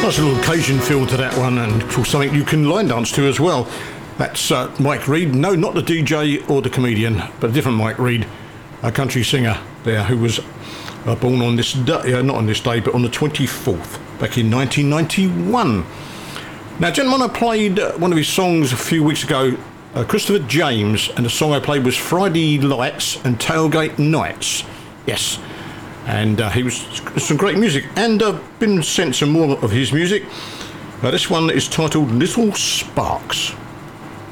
Nice little occasion feel to that one, and of course something you can line dance to as well. That's Mike Reid. No, not the DJ or the comedian, but a different Mike Reid, a country singer there who was born on this day, not on this day, but on the 24th, back in 1991. Now, gentlemen, I played one of his songs a few weeks ago, Christopher James, and the song I played was Friday Lights and Tailgate Nights. Yes. And he was some great music, and I've been sent some more of his music. This one is titled Little Sparks.